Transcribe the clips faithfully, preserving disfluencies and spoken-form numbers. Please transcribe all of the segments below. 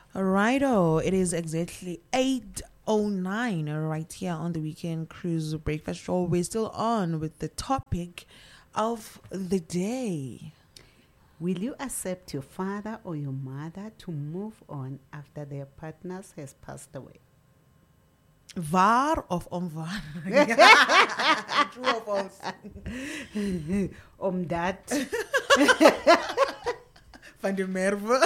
Righto, it is exactly eight oh nine right here on the Weekend Cruise Breakfast Show. We're still on with the topic of the day. Will you accept your father or your mother to move on after their partners has passed away? Waar of omwaar? True or false? Om dat. Van de Merwe.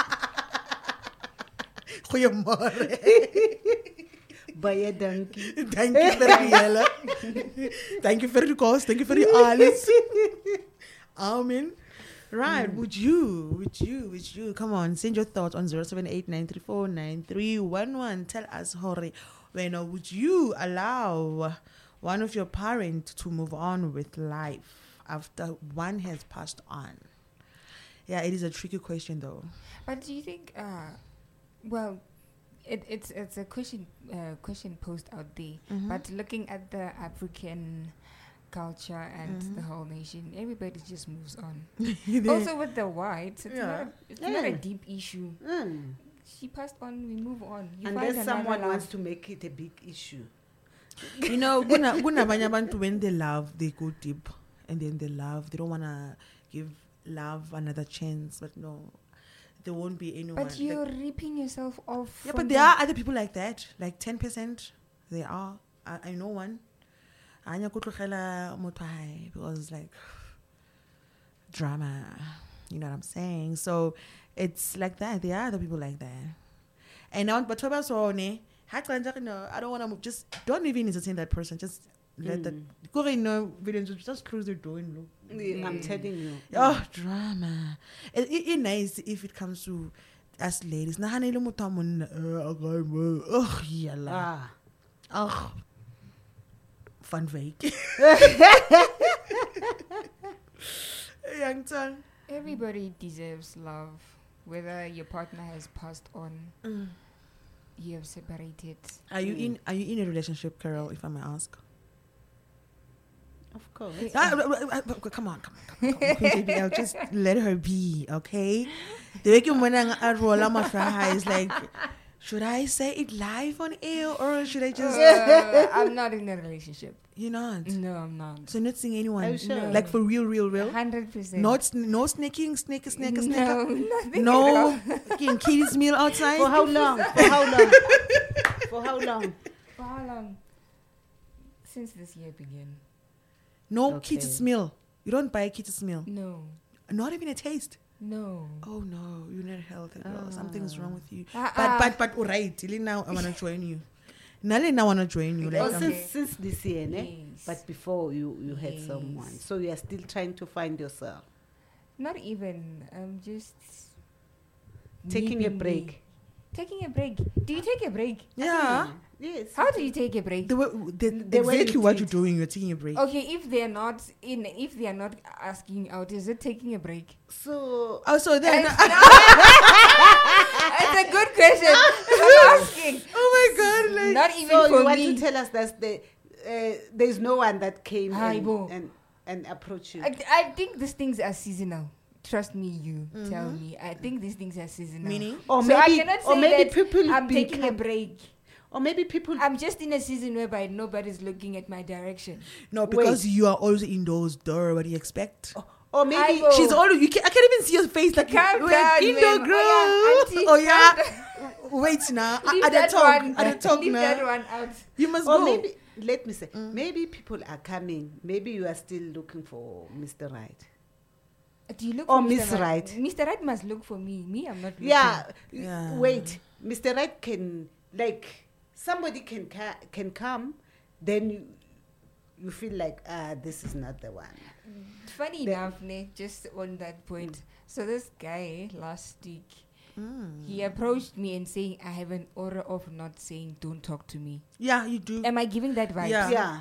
Goeiemorgen. Baie dankie. Thank you for the yellow. Thank you for the cost. Thank you for the alles. Amen. Right, mm. would you, would you, would you, come on, send your thoughts on zero seven eight nine three four nine three one one. Tell us, Hori, when would you allow one of your parents to move on with life after one has passed on? Yeah, it is a tricky question, though. But do you think, uh, well, it, it's it's a question uh, question posed out there, mm-hmm. but looking at the African culture and mm-hmm. the whole nation, everybody just moves on. Also with the whites, it's, yeah. not, a, it's yeah. not a deep issue. Mm. She passed on, we move on. You Unless someone love. wants to make it a big issue. You know, guna guna banya bantu when they love, they go deep, and then they love. They don't wanna give love another chance, but no, there won't be anyone. But you're like, ripping yourself off. Yeah, but there are other people like that. Like ten percent, they are. I, I know one. Anya kutlogela motai because like drama. You know what I'm saying? So it's like that. There are other people like that. And now, but what so ne? I don't want to move. Just don't even entertain that person. Just let mm. that go in. No, just close the door and look. Mm. I'm telling you. Oh, drama. It's it, it nice if it comes to us ladies. Nah, hanelo mutamon. Oh, yalla. Ah. Oh. Fun vague. Young tongue. Everybody deserves love, whether your partner has passed on, mm. you have separated. Are you mm. in? Are you in a relationship, Carol? If I may ask. Of course. Ah, come on, come on, come on. J B L, just let her be, okay? The way you wanna is like. Should I say it live on air or should I just... Uh, I'm not in a relationship. You're not? No, I'm not. So not seeing anyone? Are you sure? No. Like for real, real, real? one hundred percent. Not, no snaking, snake, snake, snake? No, nothing No getting kids meal outside? For how long? For how long? For how long? For how long? Since this year began. No okay. kids meal? You don't buy kids meal? No. Not even a taste? No. Oh no, you're not healthy, girl. Uh, Something's wrong with you. Uh, but uh, but but alright, now I wanna join you. Nale now wanna join you. Like, oh, since since this year, ne? Yes. But before you you had yes. someone, so you are still trying to find yourself. Not even. I'm just taking a break. Me. Taking a break. Do you take a break? Yeah. Yes. How do you take a break? The way, the, the exactly what you're doing, you're taking a break. Okay, if they're not in, if they are not asking out, is it taking a break? So. Oh, so then. It's a good question. I'm asking. Oh my God! Like, not even so for you want me. to tell us that the, uh, there's no one that came and, and, and and approached you. I, I think these things are seasonal. Trust me, you mm-hmm. tell me. I think these things are seasonal. Meaning? Or so maybe, I cannot say or maybe that people I'm taking a break. Or maybe people... I'm just in a season whereby nobody's looking at my direction. No, because Wait. you are always indoors. Duh, what do you expect? Oh, or maybe... She's always... You can, I can't even see your face. Like, calm you, down, indoor girl. Oh, yeah. Oh, yeah. Wait now. Leave I, I that talk. one. I talk Leave now. that one out. You must or go. Maybe, let me say, mm. maybe people are coming. Maybe you are still looking for Mister Right. Do you look or for Miss Right? Right? Mister Right must look for me. Me, I'm not looking. Yeah. yeah. Wait. Mister Right can, like, somebody can ca- can come, then you you feel like, ah, this is not the one. Funny the enough, ne, just on that point. So this guy last week, mm. he approached me and saying, I have an aura of not saying, don't talk to me. Yeah, you do. Am I giving that vibe? Yeah. Yeah.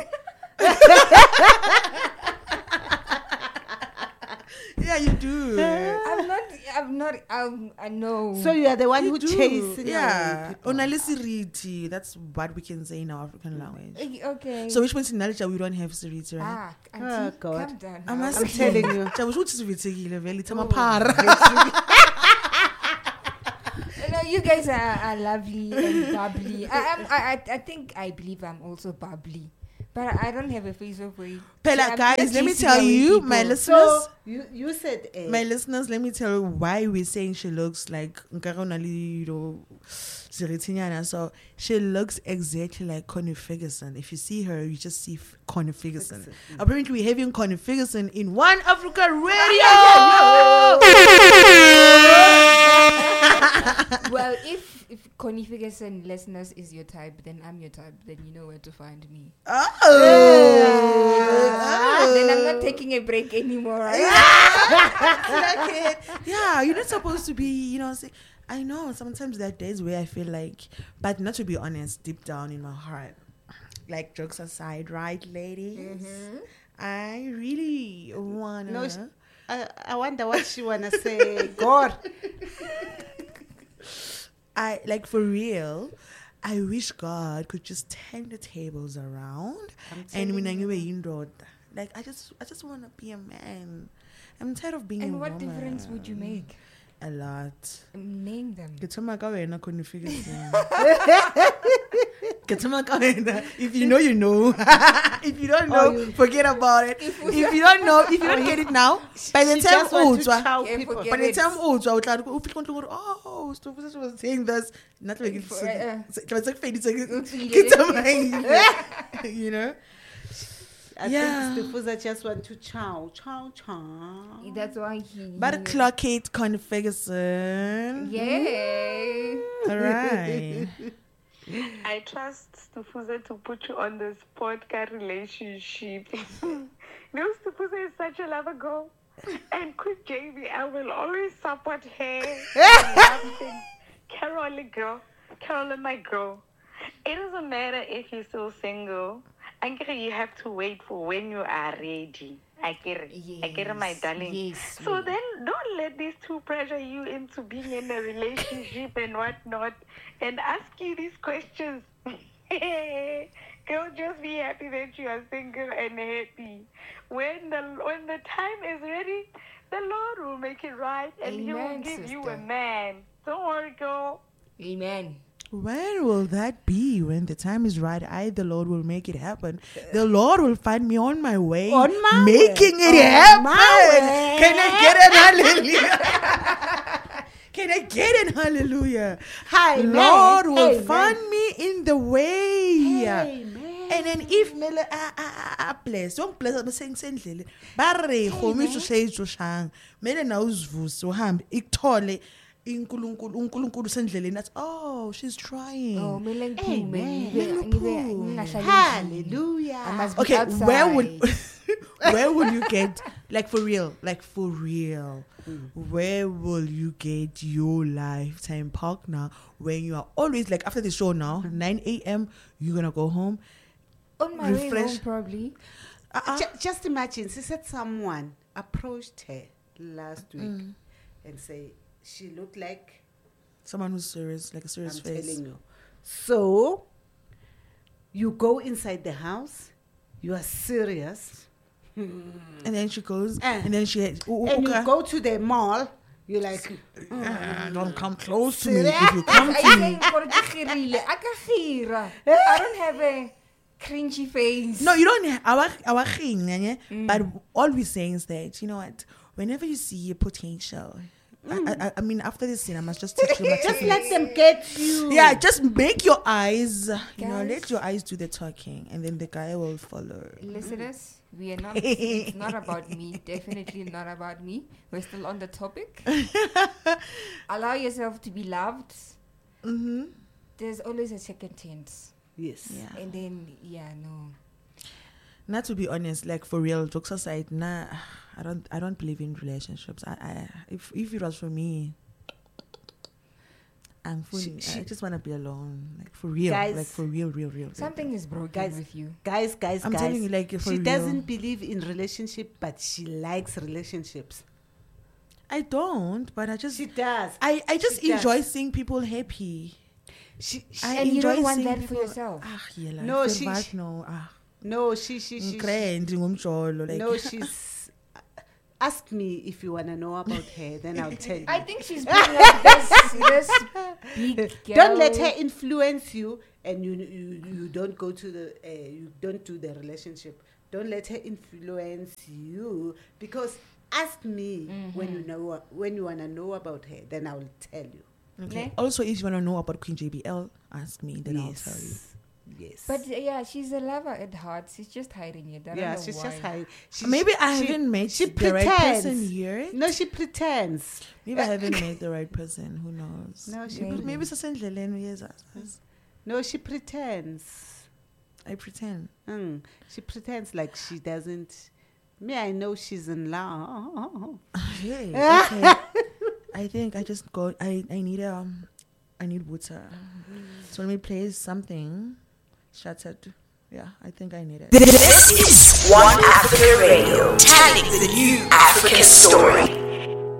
Yeah, you do. I'm not. I'm not. I'm, I know. So you are the one you who do. chases. Yeah. Onalisiriti. That's what we can say in our African language. Okay. So which means in Nalija we don't have siriti, right? Ah, oh God. Calm down. I'm, I'm telling you. No, you guys are, are lovely and bubbly. I, am, I, I, I think I believe I'm also bubbly. But I don't have a face of way. Pela, guys, let me tell you, my listeners. So you you said uh, my listeners, let me tell you why we're saying she looks like you know, so she looks exactly like Connie Ferguson. If you see her, you just see F- Connie Ferguson. Ferguson. Mm. Apparently, we're having Connie Ferguson in One Africa Radio. Well, if if Connie Ferguson listeners is your type, then I'm your type. Then you know where to find me. Oh, oh. Then I'm not taking a break anymore. Right? Like yeah, you're not supposed to be. You know, say, I know sometimes there are days where I feel like, but not to be honest, deep down in my heart, like jokes aside, right, ladies? Mm-hmm. I really wanna. No, sh- I, I wonder what she wanna say. God. I like for real. I wish God could just turn the tables around and when I knew like I just I just want to be a man. I'm tired of being and a what woman. Difference would you make? A lot. Name them. Get to my wena couldn't figure it Get to my If you know, you know. If you don't know, oh, you forget about it. If, if you don't know, if you don't get it now, by the time Ultra, by the time Ultra, oh, Stupid was saying this. Not like it's like faded. You know. I yeah. think Stufuza just want to chow, chow, chow. That's why he... But clock it, Connie Ferguson. Yay. All right. I trust Stufuza to put you on the spot car relationship. You know, Stufuza is such a lover girl. And Quick J B, I will always support her. Carol, girl. Carol, my girl. It doesn't matter if you're still single. I get you have to wait for when you are ready. I get it. Yes, I get it, my darling. Yes, so yes. Then don't let these two pressure you into being in a relationship and whatnot and ask you these questions. Girl, just be happy that you are single and happy. When the when the time is ready, the Lord will make it right and Amen, He will give sister. You a man. Don't worry, girl. Amen. When will that be? When the time is right, I, the Lord, will make it happen. The Lord will find me on my way, on my making way. it on happen. Can I get it? Hallelujah. Can I get it? Hallelujah. Hi, Lord man. will hey, find man. me in the way. Hey, and then if me ah ah ah bless, don't bless. I'm saying sendlele. Barre khomi to say to shang. Mele na uzvusi uhambe ikuthole. Inkulunkulu unkulunkulu sendleleni athi oh she's trying. Oh Amen. Hallelujah. I must be okay, outside. where will where will you get like for real, like for real? Mm. Where will you get your lifetime partner when you are always like after the show now nine a.m. you're gonna go home on my refresh. way home probably. Uh-uh. J- just imagine she said someone approached her last week mm. and say she looked like someone who's serious, like a serious I'm face. Telling you. So you go inside the house, you are serious, and then she goes, uh, and then she, ooh, and okay. you go to the mall. You're like, mm, uh, don't come close to me. If you come to me, I don't have a cringy face. No, you don't have our our thing, mm. But all we're saying is that you know what? Whenever you see your potential. Mm. I, I, I mean, after this scene, I must just teach you. Just let them get you. Yeah, just make your eyes, guys. You know, let your eyes do the talking, and then the guy will follow. Listeners, we are not. It's not about me. Definitely not about me. We're still on the topic. Allow yourself to be loved. Mm-hmm. There's always a second chance. Yes. Yeah. And then, yeah, no. Not to be honest, like for real, jokes aside, nah. I don't. I don't believe in relationships. I. I if if it was for me, I'm fully. She, she, I just want to be alone, like for real, guys, like for real, real, real. Something real. is broken guys, with you, guys, guys, I'm guys. telling you, like for she real. doesn't believe in relationship, but she likes relationships. I don't, but I just. She does. I I just she enjoy does. seeing people happy. She, she I and enjoy you don't want that people, for yourself. Ah, yeah, like, no, she, she. No, ah. No, she, she, she. she no, she's. ask me if you want to know about her, then I'll tell you. I think she's being like this, this big girl. Don't let her influence you, and you you, you don't go to the uh, you don't do the relationship. Don't let her influence you, because ask me Mm-hmm. when you know when you wanna know about her, then I will tell you. Okay. Ne? Also, if you want to know about Queen J B L, ask me, then yes. I'll tell you. Yes. But uh, yeah, she's a lover at heart. She's just hiding it. I don't yeah, know she's why. just hiding. She, Maybe I she- haven't met she the right pretends. person here. No, she pretends. Maybe I haven't met the right person. Who knows? No, she maybe, Maybe. maybe it's a Sendleleni, yes, yes. No, she pretends. I pretend. Mm, she pretends like she doesn't. Me, I know she's in love. Hey, okay. I think I just go. I I need um, I need water. So let me play something. Shattered. Yeah, I think I need it. This is One Africa Radio, telling the new African story.